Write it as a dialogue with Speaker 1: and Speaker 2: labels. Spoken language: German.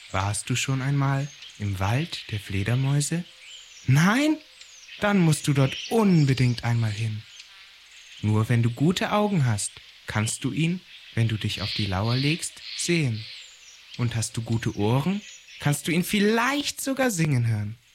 Speaker 1: Warst du schon einmal im Wald der Fledermäuse? Nein? Dann musst du dort unbedingt einmal hin. Nur wenn du gute Augen hast, kannst du ihn, wenn du dich auf die Lauer legst, sehen. Und hast du gute Ohren, kannst du ihn vielleicht sogar singen hören.